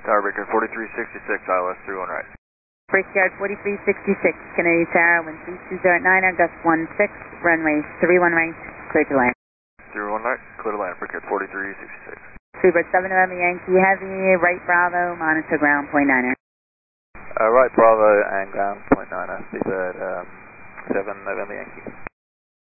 Tower Breaker 4366, ILS 31 right. Brickyard 4366, Kennedy Tower, wind 3209, gust 16, runway 31 right, clear to land. 31 right, clear to land, Brickyard 4366. Freebird 7 November Yankee Heavy, right Bravo, monitor ground, point 9er. Right Bravo and ground, point 9er, Freebird 7 November Yankee.